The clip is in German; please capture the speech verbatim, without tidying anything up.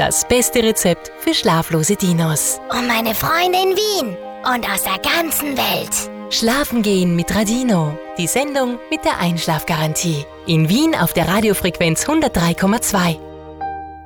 Das beste Rezept für schlaflose Dinos. Und meine Freunde in Wien und aus der ganzen Welt. Schlafen gehen mit Radino. Die Sendung mit der Einschlafgarantie. In Wien auf der Radiofrequenz hundertdrei Komma zwei.